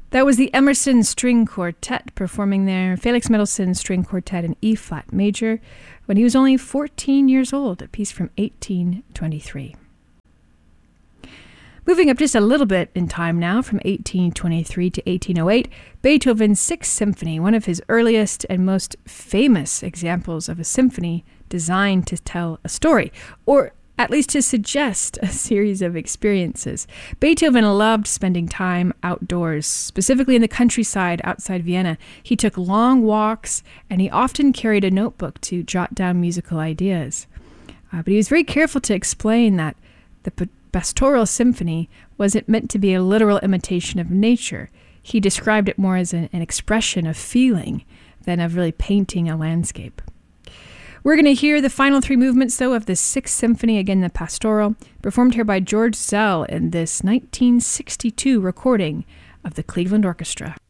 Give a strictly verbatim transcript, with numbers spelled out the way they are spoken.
That was the Emerson String Quartet performing their Felix Mendelssohn String Quartet in E-flat major when he was only fourteen years old, a piece from eighteen twenty-three. Moving up just a little bit in time now, from eighteen twenty-three to eighteen oh eight, Beethoven's Sixth Symphony, one of his earliest and most famous examples of a symphony designed to tell a story, or at least to suggest a series of experiences. Beethoven loved spending time outdoors, specifically in the countryside outside Vienna. He took long walks, and he often carried a notebook to jot down musical ideas. Uh, but he was very careful to explain that the p- Pastoral Symphony wasn't meant to be a literal imitation of nature. He described it more as an, an expression of feeling than of really painting a landscape. We're going to hear the final three movements, though, of the Sixth Symphony, again the Pastoral, performed here by George Szell in this nineteen sixty-two recording of the Cleveland Orchestra.